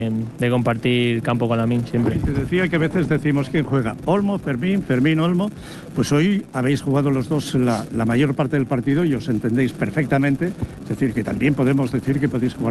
de compartir campo con Lamine siempre. Te decía que a veces decimos quién juega, Olmo, Fermín, Fermín, Olmo. Pues hoy habéis jugado los dos la mayor parte del partido y os entendéis perfectamente. Es decir, que también podemos decir que podéis jugar